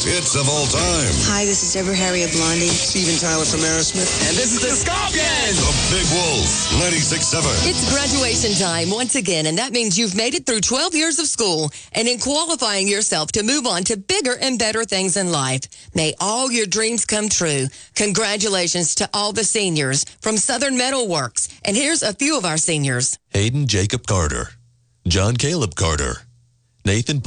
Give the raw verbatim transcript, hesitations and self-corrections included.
biggest hits of all time. Hi, this is Deborah Harry of Blondie. Steven Tyler from Aerosmith. And this is the Scorpions! The Big Wolf, ninety-six point seven. It's graduation time once again, and that means you've made it through twelve years of school and in qualifying yourself to move on to bigger and better things in life. May all your dreams come true. Congratulations to all the seniors from Southern Metal Works. And here's a few of our seniors. Hayden Jacob Carter, John Caleb Carter, Nathan